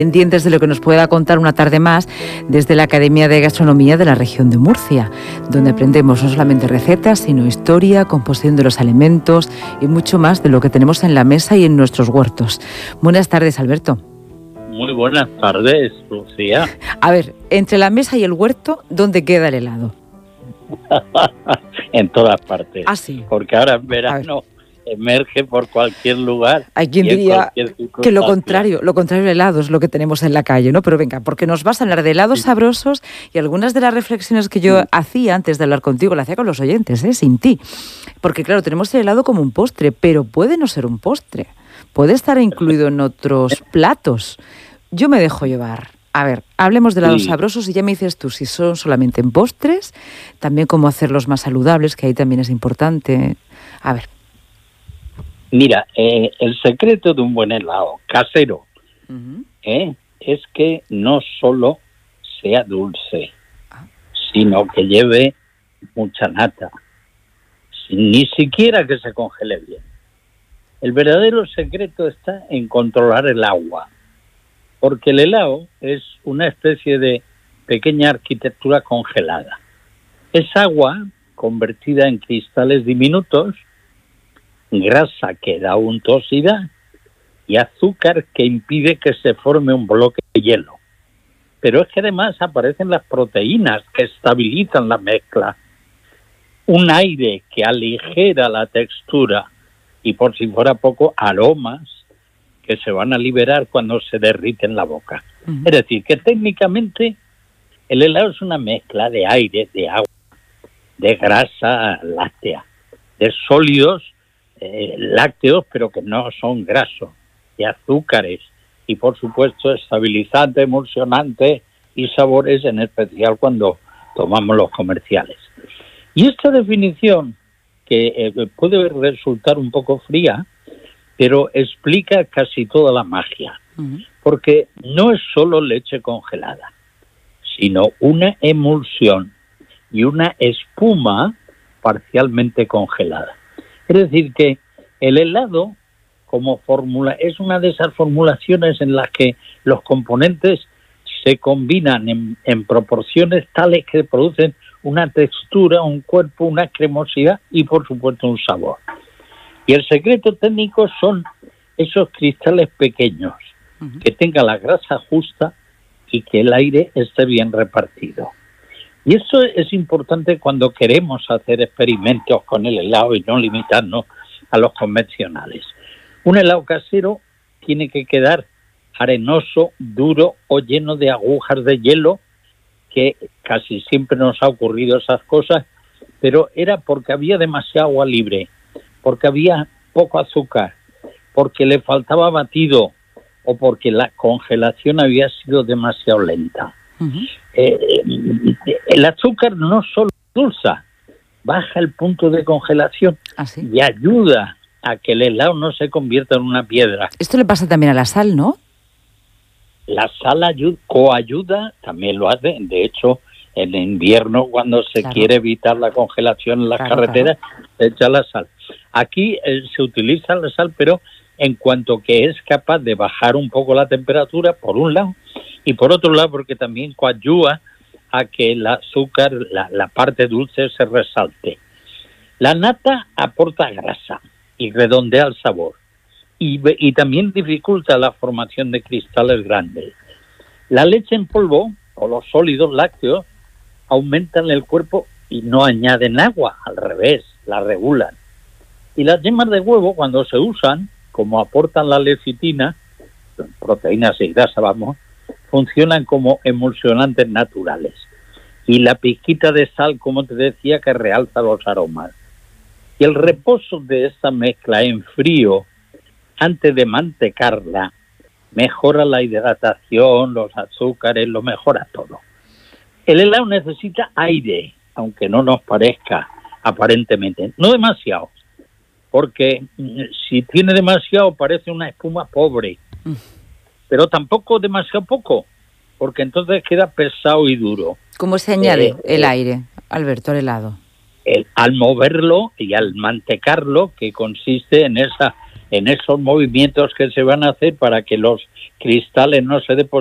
Pendientes de lo que nos pueda contar una tarde más desde la Academia de Gastronomía de la región de Murcia, donde aprendemos no solamente recetas, sino historia, composición de los alimentos y mucho más de lo que tenemos en la mesa y en nuestros huertos. Buenas tardes, Alberto. Muy buenas tardes, Lucía. A ver, entre la mesa y el huerto, ¿dónde queda el helado? En todas partes. Ah, sí. Porque ahora en verano emerge por cualquier lugar. Hay quien diría que lo contrario del helado es lo que tenemos en la calle, ¿no? Pero venga, porque nos vas a hablar de helados sabrosos y algunas de las reflexiones que yo hacía antes de hablar contigo, las hacía con los oyentes, sin ti. Porque claro, tenemos el helado como un postre, pero puede no ser un postre. Puede estar incluido en otros platos. Yo me dejo llevar. A ver, hablemos de helados sabrosos y ya me dices tú si son solamente en postres, también cómo hacerlos más saludables, que ahí también es importante. A ver. Mira, el secreto de un buen helado casero es que no solo sea dulce, sino que lleve mucha nata, ni siquiera que se congele bien. El verdadero secreto está en controlar el agua, porque el helado es una especie de pequeña arquitectura congelada. Es agua convertida en cristales diminutos, grasa que da untuosidad y azúcar que impide que se forme un bloque de hielo. Pero es que además aparecen las proteínas que estabilizan la mezcla, un aire que aligera la textura y, por si fuera poco, aromas que se van a liberar cuando se derrite en la boca. Es decir, que técnicamente el helado es una mezcla de aire, de agua, de grasa láctea, de sólidos lácteos, pero que no son grasos, de azúcares y, por supuesto, estabilizantes, emulsionantes y sabores, en especial cuando tomamos los comerciales. Y esta definición, que puede resultar un poco fría, pero explica casi toda la magia, porque no es solo leche congelada, sino una emulsión y una espuma parcialmente congelada. Es decir, que el helado como fórmula es una de esas formulaciones en las que los componentes se combinan en proporciones tales que producen una textura, un cuerpo, una cremosidad y, por supuesto, un sabor. Y el secreto técnico son esos cristales pequeños, que tengan la grasa justa y que el aire esté bien repartido. Y eso es importante cuando queremos hacer experimentos con el helado y no limitarnos a los convencionales. Un helado casero tiene que quedar arenoso, duro o lleno de agujas de hielo, que casi siempre nos ha ocurrido esas cosas, pero era porque había demasiada agua libre, porque había poco azúcar, porque le faltaba batido o porque la congelación había sido demasiado lenta. El azúcar no solo endulza, baja el punto de congelación y ayuda a que el helado no se convierta en una piedra. Esto le pasa también a la sal, ¿no? La sal coayuda, también lo hace. De hecho, en invierno, cuando se quiere evitar la congelación en las carreteras, se echa la sal. Aquí se utiliza la sal, pero en cuanto que es capaz de bajar un poco la temperatura, por un lado, y por otro lado, porque también coadyuva a que el azúcar, la parte dulce, se resalte. La nata aporta grasa y redondea el sabor, y también dificulta la formación de cristales grandes. La leche en polvo, o los sólidos lácteos, aumentan el cuerpo y no añaden agua, al revés, la regulan. Y las yemas de huevo, cuando se usan, como aportan la lecitina, proteínas y grasa, funcionan como emulsionantes naturales. Y la pizquita de sal, como te decía, que realza los aromas. Y el reposo de esta mezcla en frío, antes de mantecarla, mejora la hidratación, los azúcares, lo mejora todo. El helado necesita aire, aunque no nos parezca aparentemente. No demasiado, porque si tiene demasiado parece una espuma pobre, pero tampoco demasiado poco, porque entonces queda pesado y duro. ¿Cómo se añade el aire, Alberto, al helado? Al moverlo y al mantecarlo, que consiste en esa en esos movimientos que se van a hacer para que los cristales no se depositen